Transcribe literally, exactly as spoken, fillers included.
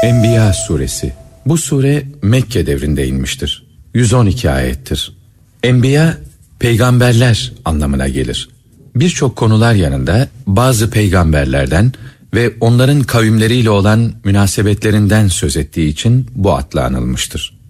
Enbiya suresi. Bu sure Mekke devrinde inmiştir. yüz on iki ayettir. Enbiya, peygamberler anlamına gelir. Birçok konular yanında bazı peygamberlerden ve onların kavimleriyle olan münasebetlerinden söz ettiği için bu adla anılmıştır.